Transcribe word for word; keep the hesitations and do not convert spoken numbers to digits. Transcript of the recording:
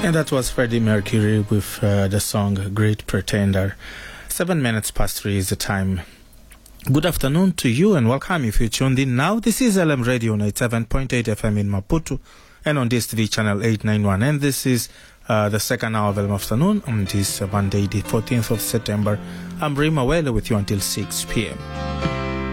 And that was Freddie Mercury with uh, the song Great Pretender. Seven minutes past three is the time. Good afternoon to you and welcome if you tuned in now. This is L M Radio ninety-seven point eight F M in Maputo and on D S T V channel eight ninety-one. And this is uh, the second hour of L M Afternoon on this uh, Monday, the fourteenth of September. I'm Rima Wele with you until six p.m.